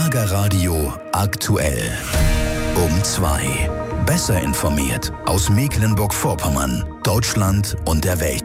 Schlagerradio aktuell. Um 2. Besser informiert aus Mecklenburg-Vorpommern, Deutschland und der Welt.